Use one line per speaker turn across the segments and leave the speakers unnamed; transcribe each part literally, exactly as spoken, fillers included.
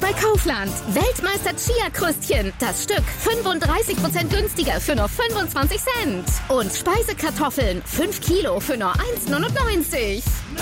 bei Kaufland. Weltmeister Chia-Krüstchen. Das Stück fünfunddreißig Prozent günstiger für nur fünfundzwanzig Cent. Und Speisekartoffeln. fünf Kilo für nur eins neunundneunzig.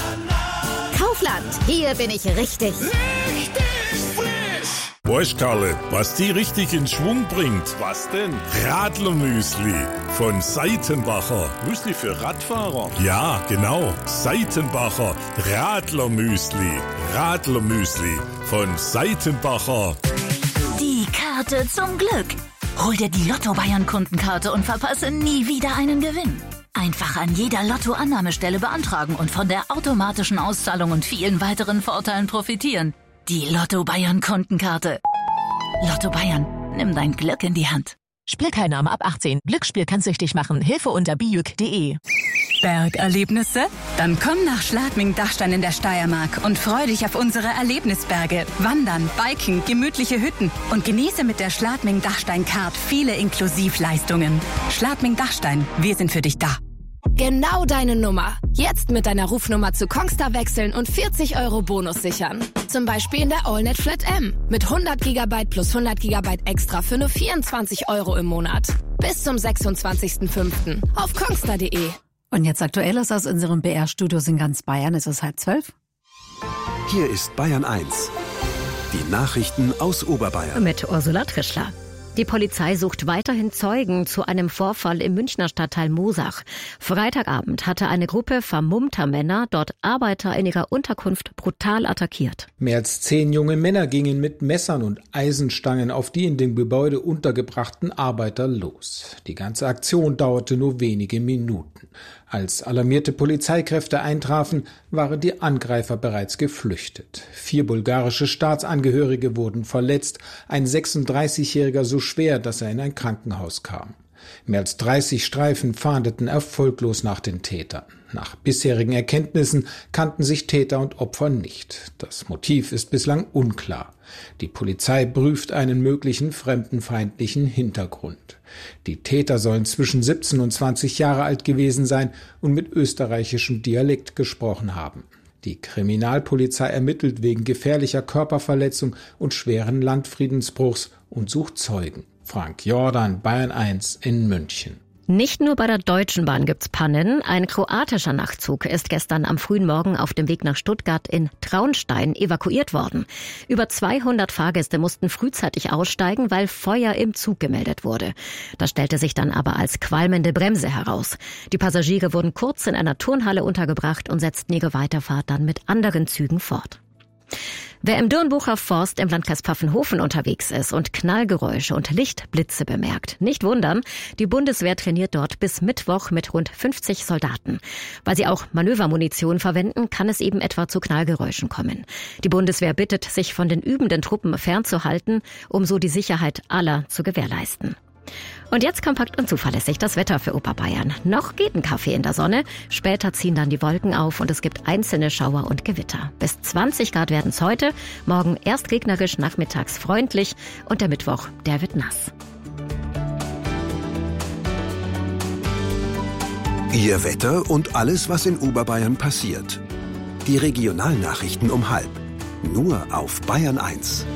Kaufland. Hier bin ich richtig.
Richtig frisch.
Weißt, Karle, was die richtig in Schwung bringt?
Was denn?
Radlermüsli von Seitenbacher.
Müsli für Radfahrer?
Ja, genau. Seitenbacher Radlermüsli. Radlermüsli von Seitenbacher.
Die Karte zum Glück. Hol dir die Lotto-Bayern-Kundenkarte und verpasse nie wieder einen Gewinn. Einfach an jeder Lotto-Annahmestelle beantragen und von der automatischen Auszahlung und vielen weiteren Vorteilen profitieren. Die Lotto-Bayern-Kundenkarte. Lotto Bayern, nimm dein Glück in die Hand.
Spielteilnahme ab achtzehn. Glücksspiel kann süchtig machen. Hilfe unter bijuk punkt de.
Bergerlebnisse? Dann komm nach Schladming-Dachstein in der Steiermark und freu dich auf unsere Erlebnisberge. Wandern, Biken, gemütliche Hütten und genieße mit der Schladming-Dachstein-Card viele Inklusivleistungen. Schladming-Dachstein, wir sind für dich da.
Genau deine Nummer. Jetzt mit deiner Rufnummer zu Kongstar wechseln und vierzig Euro Bonus sichern. Zum Beispiel in der AllNet Flat M. Mit hundert Gigabyte plus hundert Gigabyte extra für nur vierundzwanzig Euro im Monat. Bis zum sechsundzwanzigsten fünften auf kongstar punkt de.
Und jetzt Aktuelles aus unserem B R-Studios in ganz Bayern. Es ist halb zwölf.
Hier ist Bayern eins. Die Nachrichten aus Oberbayern.
Mit Ursula Trischler. Die Polizei sucht weiterhin Zeugen zu einem Vorfall im Münchner Stadtteil Moosach. Freitagabend hatte eine Gruppe vermummter Männer dort Arbeiter in ihrer Unterkunft brutal attackiert.
Mehr als zehn junge Männer gingen mit Messern und Eisenstangen auf die in dem Gebäude untergebrachten Arbeiter los. Die ganze Aktion dauerte nur wenige Minuten. Als alarmierte Polizeikräfte eintrafen, waren die Angreifer bereits geflüchtet. Vier bulgarische Staatsangehörige wurden verletzt, ein sechsunddreißigjähriger so schwer, dass er in ein Krankenhaus kam. Mehr als dreißig Streifen fahndeten erfolglos nach den Tätern. Nach bisherigen Erkenntnissen kannten sich Täter und Opfer nicht. Das Motiv ist bislang unklar. Die Polizei prüft einen möglichen fremdenfeindlichen Hintergrund. Die Täter sollen zwischen siebzehn und zwanzig Jahre alt gewesen sein und mit österreichischem Dialekt gesprochen haben. Die Kriminalpolizei ermittelt wegen gefährlicher Körperverletzung und schweren Landfriedensbruchs und sucht Zeugen. Frank Jordan, Bayern eins in München.
Nicht nur bei der Deutschen Bahn gibt's Pannen. Ein kroatischer Nachtzug ist gestern am frühen Morgen auf dem Weg nach Stuttgart in Traunstein evakuiert worden. Über zweihundert Fahrgäste mussten frühzeitig aussteigen, weil Feuer im Zug gemeldet wurde. Das stellte sich dann aber als qualmende Bremse heraus. Die Passagiere wurden kurz in einer Turnhalle untergebracht und setzten ihre Weiterfahrt dann mit anderen Zügen fort. Wer im Dürnbucher Forst im Landkreis Pfaffenhofen unterwegs ist und Knallgeräusche und Lichtblitze bemerkt, nicht wundern, die Bundeswehr trainiert dort bis Mittwoch mit rund fünfzig Soldaten. Weil sie auch Manövermunition verwenden, kann es eben etwa zu Knallgeräuschen kommen. Die Bundeswehr bittet, sich von den übenden Truppen fernzuhalten, um so die Sicherheit aller zu gewährleisten. Und jetzt kompakt und zuverlässig das Wetter für Oberbayern. Noch geht ein Kaffee in der Sonne, später ziehen dann die Wolken auf und es gibt einzelne Schauer und Gewitter. Bis zwanzig Grad werden es heute, morgen erst regnerisch, nachmittags freundlich und der Mittwoch, der wird nass.
Ihr Wetter und alles, was in Oberbayern passiert. Die Regionalnachrichten um halb. Nur auf Bayern eins.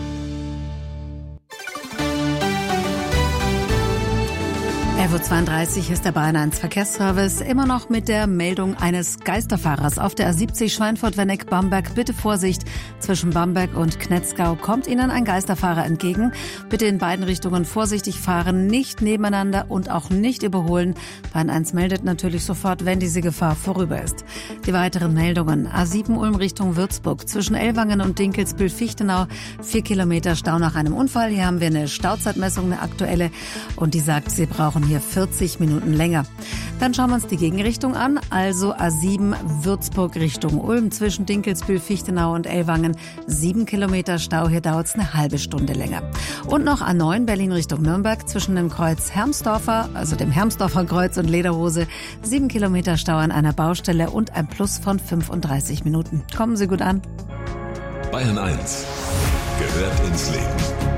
elf Uhr zweiunddreißig ist der Bayern eins Verkehrsservice immer noch mit der Meldung eines Geisterfahrers auf der A siebzig Schweinfurt-Wenneck-Bamberg. Bitte Vorsicht, zwischen Bamberg und Knetzgau kommt Ihnen ein Geisterfahrer entgegen. Bitte in beiden Richtungen vorsichtig fahren, nicht nebeneinander und auch nicht überholen. Bayern eins meldet natürlich sofort, wenn diese Gefahr vorüber ist. Die weiteren Meldungen: A sieben Ulm Richtung Würzburg, zwischen Ellwangen und Dinkelsbühl-Fichtenau, vier Kilometer Stau nach einem Unfall. Hier haben wir eine Stauzeitmessung, eine aktuelle, und die sagt, Sie brauchen hier vierzig Minuten länger. Dann schauen wir uns die Gegenrichtung an, also A sieben Würzburg Richtung Ulm, zwischen Dinkelsbühl, Fichtenau und Ellwangen, sieben Kilometer Stau, hier dauert es eine halbe Stunde länger. Und noch A neun Berlin Richtung Nürnberg, zwischen dem Kreuz Hermsdorfer, also dem Hermsdorfer Kreuz und Lederhose, sieben Kilometer Stau an einer Baustelle und ein Plus von fünfunddreißig Minuten. Kommen Sie gut an.
Bayern eins gehört ins Leben.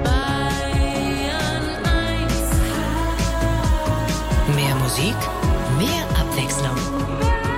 Mehr Musik, mehr Abwechslung.